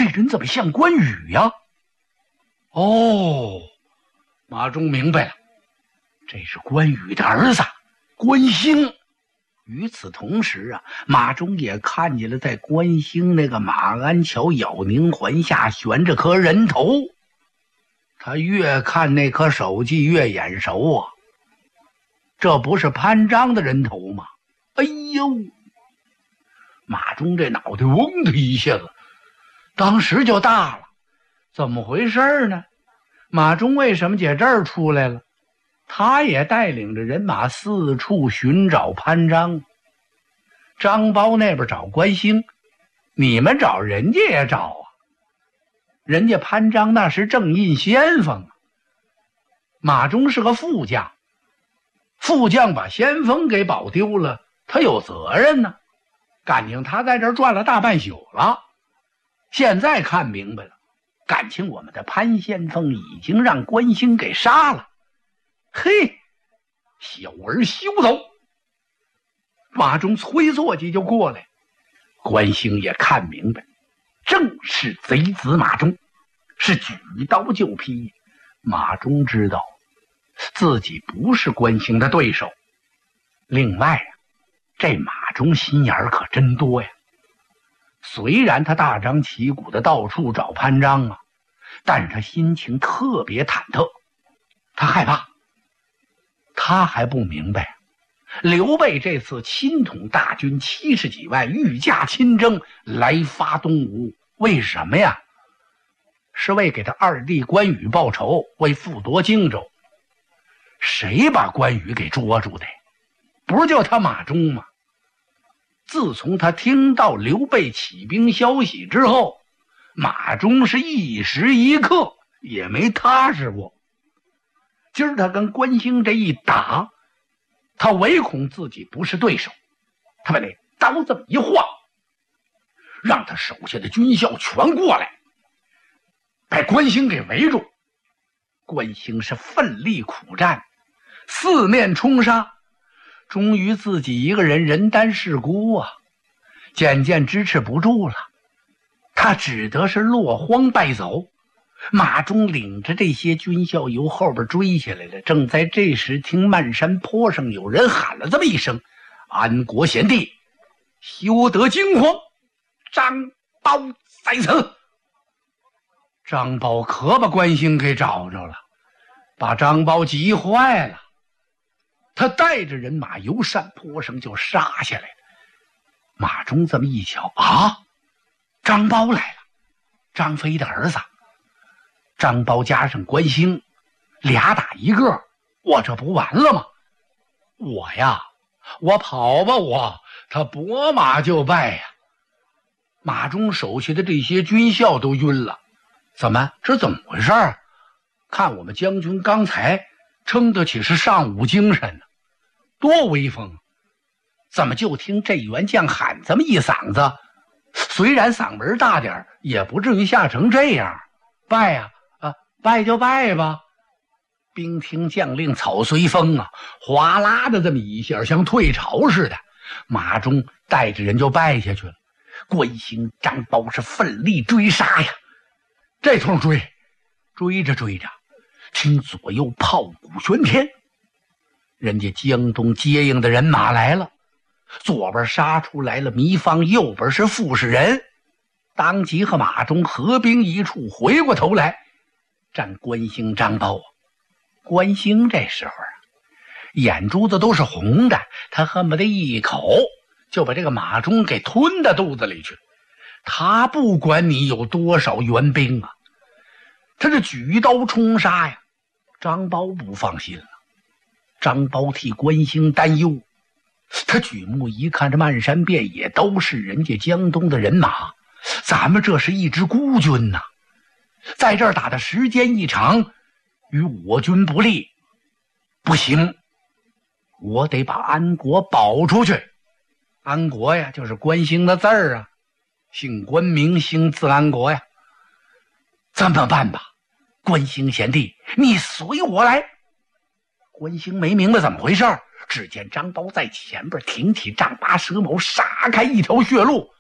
人怎么像关羽呀？哦，马忠明白了，这是关羽的儿子关兴。与此同时啊，马忠也看见了在关兴那个马鞍桥咬宁环下悬着颗人头。他越看那颗手迹越眼熟啊，这不是潘璋的人头吗？哎呦，马忠这脑袋嗡的一下子当时就大了，怎么回事呢？马忠为什么在这儿出来了？他也带领着人马四处寻找潘璋。张苞那边找关兴，你们找人家也找啊，人家潘璋那是正印先锋啊，马忠是个副将，副将把先锋给保丢了，他有责任呢。感情他在这儿转了大半宿了，现在看明白了，感情我们的潘先锋已经让关兴给杀了。嘿，小儿休走！马忠催坐骑就过来，关兴也看明白，正是贼子马忠，是举刀就劈。马忠知道自己不是关兴的对手。另外啊，这马忠心眼儿可真多呀。虽然他大张旗鼓的到处找潘璋啊，但是他心情特别忐忑，他害怕。他还不明白，刘备这次亲统大军70几万，御驾亲征来发东吴，为什么呀？是为给他二弟关羽报仇，为复夺荆州。谁把关羽给捉住的？不是就他马忠吗？自从他听到刘备起兵消息之后，马忠是一时一刻也没踏实过。今儿他跟关兴这一打，他唯恐自己不是对手，他把那刀这么一晃，让他手下的军校全过来，把关兴给围住。关兴是奋力苦战，四面冲杀，终于自己一个人人单势孤啊，渐渐支持不住了，他只得是落荒败走。马忠领着这些军校由后边追下来了。正在这时，听漫山坡上有人喊了这么一声：“安国贤弟，休得惊慌，张苞在此。”张苞可把关兴给找着了，把张苞急坏了。他带着人马由山坡上就杀下来了。马忠这么一瞧啊，张苞来了，张飞的儿子。张苞加上关兴，俩打一个，我这不完了吗？我跑吧，他拨马就败呀。马忠手下的这些军校都晕了，怎么回事？看我们将军刚才称得起是上午精神呢，多威风！怎么就听这员将喊这么一嗓子，虽然嗓门大点，也不至于吓成这样。败呀！败就败吧。兵听将令草随风啊，哗啦的这么一下，像退潮似的，马忠带着人就败下去了。关兴、张苞是奋力追杀呀，这通追着，听左右炮鼓喧天，人家江东接应的人马来了，左边杀出来了糜芳，右边是傅士仁，当即和马忠合兵一处，回过头来战关兴、张苞。关兴这时候啊，眼珠子都是红的，他恨不得一口就把这个马忠给吞到肚子里去。他不管你有多少援兵啊，他这举刀冲杀呀。张苞不放心了，张苞替关兴担忧，他举目一看，这漫山遍野都是人家江东的人马，咱们这是一支孤军呐，在这儿打的时间一长，与我军不利，不行，我得把安国保出去。安国呀，就是关兴的字儿啊，姓关名兴，字安国呀。这么办吧，关兴贤弟，你随我来。关兴没明白怎么回事，只见张苞在前边挺起丈八蛇矛，杀开一条血路，